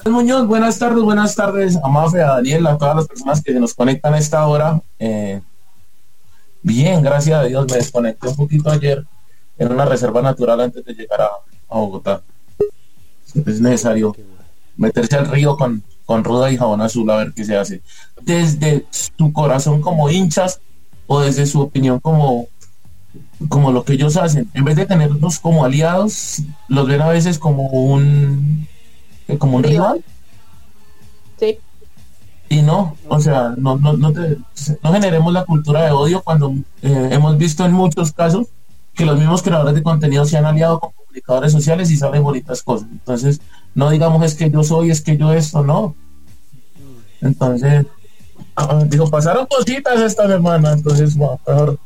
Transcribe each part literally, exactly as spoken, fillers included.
Muñoz, buenas tardes, buenas tardes a Mafe, a Daniel, a todas las personas que se nos conectan a esta hora. Eh, bien, gracias a Dios, me desconecté un poquito ayer en una reserva natural antes de llegar a, a Bogotá. Es necesario meterse al río con, con ruda y jabón azul a ver qué se hace. Desde tu corazón como hinchas o desde su opinión como, como lo que ellos hacen, en vez de tenerlos como aliados, los ven a veces como un, como un rival. Sí. Y no, o sea, no, no, no, te, no generemos la cultura de odio cuando eh, hemos visto en muchos casos que los mismos creadores de contenido se han aliado con comunicadores sociales y salen bonitas cosas. Entonces, no digamos es que yo soy, es que yo esto, no. Entonces, ah, digo, pasaron cositas esta semana, entonces, bueno, mejor,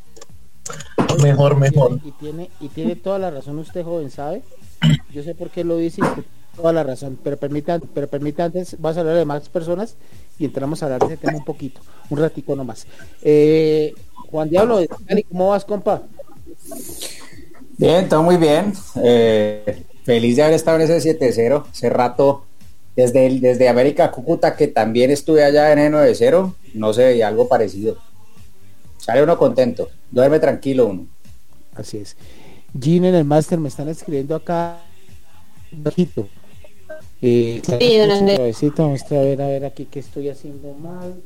mejor, mejor. Y tiene, y tiene, y tiene toda la razón usted, joven, ¿sabe? Yo sé por qué lo dice, toda la razón, pero permita, pero permita antes, vas a hablar de más personas y entramos a hablar de ese tema un poquito, un ratico nomás. Eh, Juan Diablo, ¿cómo vas, compa? Bien, todo muy bien. Eh, feliz de haber estado en ese siete cero. Hace rato, desde, el, desde América Cúcuta, que también estuve allá en el nueve cero, no se veía algo parecido. Sale uno contento, duerme tranquilo uno. Así es. Jean en el máster me están escribiendo acá bajito. Eh, sí, vamos a ver, a ver aquí qué estoy haciendo mal.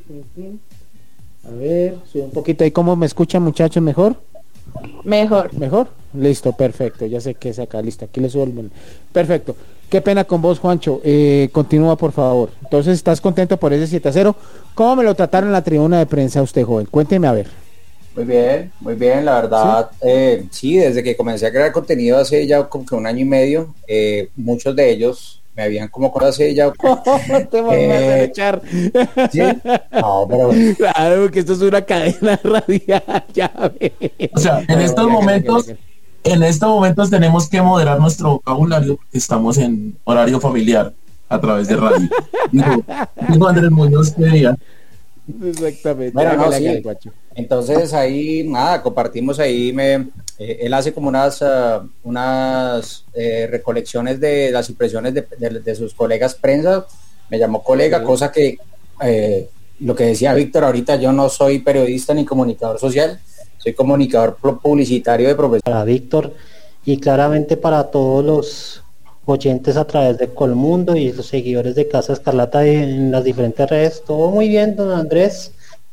A ver, sube un poquito ahí. ¿Cómo me escuchan, muchachos? ¿Mejor? Mejor. ¿Mejor? Listo, perfecto. Ya sé que es acá, listo. Aquí le subo el volumen. Perfecto. Qué pena con vos, Juancho. Eh, continúa, por favor. Entonces, ¿estás contento por ese siete a cero? ¿Cómo me lo trataron en la tribuna de prensa usted, joven? Cuénteme a ver. Muy bien, muy bien, la verdad, ¿sí? Eh, sí, desde que comencé a crear contenido hace ya como que un año y medio, eh, muchos de ellos me habían como con hace ya... Te voy eh, a echar. ¿Sí? No, pero... Claro, que esto es una cadena radial, ya ves. O sea, en estos momentos, en estos momentos tenemos que moderar nuestro vocabulario porque estamos en horario familiar a través de radio. Dijo, dijo Andrés Muñoz que día. Exactamente. Bueno, no, sí. Entonces ahí nada, compartimos ahí, me, eh, él hace como unas uh, unas eh, recolecciones de las impresiones de, de, de sus colegas prensa, me llamó colega, sí. Cosa que eh, lo que decía Víctor ahorita, yo no soy periodista ni comunicador social, soy comunicador publicitario de profesión. Para Víctor y claramente para todos los oyentes a través de Colmundo y los seguidores de Casa Escarlata en las diferentes redes. Todo muy bien, don Andrés.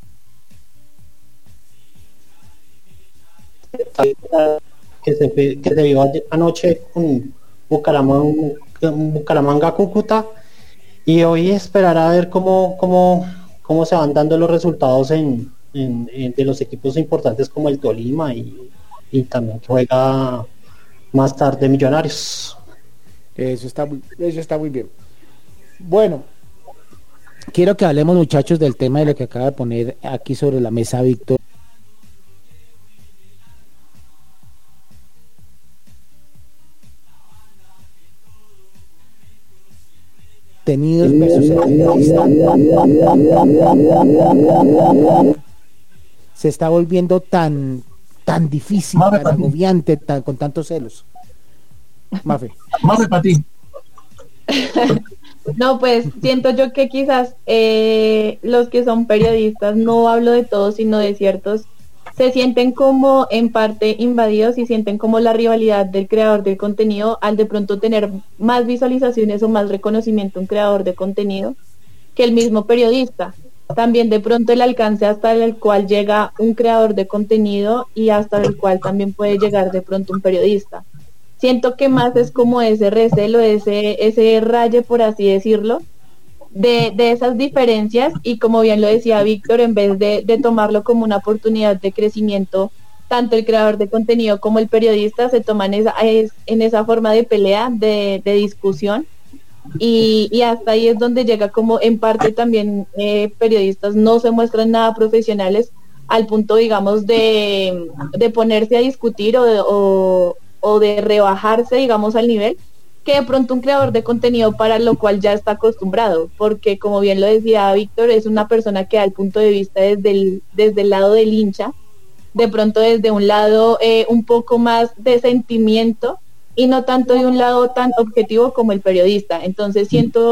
Que se, que se vio anoche con Bucaramanga, Bucaramanga Cúcuta, y hoy esperar a ver cómo, cómo, cómo se van dando los resultados en, en, en de los equipos importantes como el Tolima y, y también que juega más tarde Millonarios. Eso está muy, eso está muy bien. Bueno, quiero que hablemos, muchachos, del tema de lo que acaba de poner aquí sobre la mesa Víctor. Tenidos se está volviendo tan tan difícil, Mafe, tan agobiante, tan, con tantos celos. Mafe. Mafe para ti. No, pues siento yo que quizás eh, los que son periodistas, no hablo de todos, sino de ciertos, se sienten como en parte invadidos y sienten como la rivalidad del creador del contenido al de pronto tener más visualizaciones o más reconocimiento un creador de contenido que el mismo periodista. También de pronto el alcance hasta el cual llega un creador de contenido y hasta el cual también puede llegar de pronto un periodista. Siento que más es como ese recelo, ese, ese raye, por así decirlo, de, de esas diferencias, y como bien lo decía Víctor, en vez de, de tomarlo como una oportunidad de crecimiento, tanto el creador de contenido como el periodista se toman esa, es, en esa forma de pelea, de, de discusión, y, y hasta ahí es donde llega como en parte también eh, periodistas no se muestran nada profesionales al punto, digamos, de, de ponerse a discutir o de, o, o de rebajarse, digamos, al nivel que de pronto un creador de contenido para lo cual ya está acostumbrado, porque como bien lo decía Víctor, es una persona que da el punto de vista desde el, desde el lado del hincha, de pronto desde un lado eh, un poco más de sentimiento y no tanto de un lado tan objetivo como el periodista. Entonces siento